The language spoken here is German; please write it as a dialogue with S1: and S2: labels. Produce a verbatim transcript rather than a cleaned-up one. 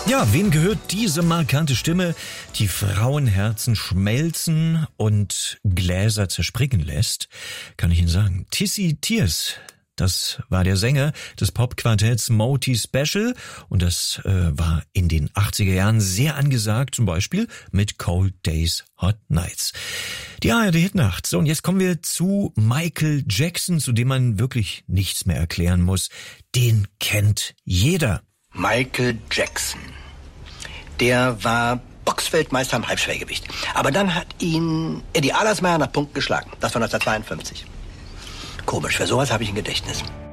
S1: Ja, wem gehört diese markante Stimme, die Frauenherzen schmelzen und Gläser zerspringen lässt? Kann ich Ihnen sagen. Tissy Tears, das war der Sänger des Popquartetts Moti Special und das äh, war in den achtziger Jahren sehr angesagt, zum Beispiel mit Cold Days, Hot Nights. Die A R D Hitnacht. So, und jetzt kommen wir zu Michael Jackson, zu dem man wirklich nichts mehr erklären muss. Den kennt jeder.
S2: Michael Jackson. Der war Boxweltmeister im Halbschwergewicht. Aber dann hat ihn Eddie Allersmeyer nach Punkten geschlagen. Das war neunzehnhundertzweiundfünfzig. Komisch, für sowas habe ich ein Gedächtnis.